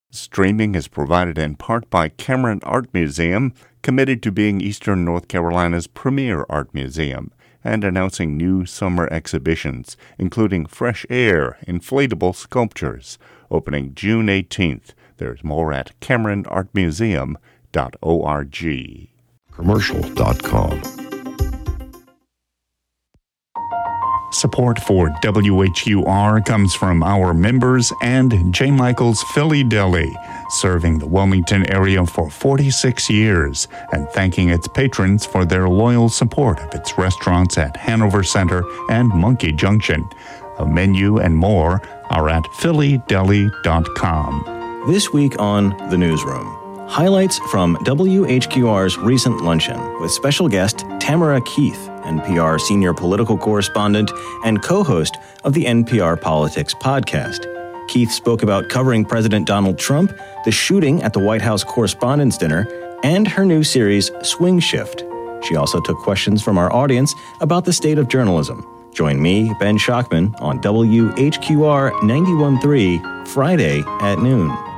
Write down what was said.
Streaming is provided in part by Cameron Art Museum, committed to being Eastern North Carolina's premier art museum, and announcing new summer exhibitions, including Fresh Air inflatable sculptures, opening June 18th. There's more at CameronArtMuseum.org. Commercial.com. Support for WHQR comes from our members and J. Michael's Philly Deli, serving the Wilmington area for 46 years and thanking its patrons for their loyal support of its restaurants at Hanover Center and Monkey Junction. A menu and more are at phillydeli.com. This week on The Newsroom, highlights from WHQR's recent luncheon with special guest Tamara Keith, NPR senior political correspondent and co-host of the NPR Politics podcast. Keith spoke about covering President Donald Trump, the shooting at the White House Correspondents' Dinner, and her new series, Swing Shift. She also took questions from our audience about the state of journalism. Join me, Ben Schachtman, on WHQR 91.3, Friday at noon.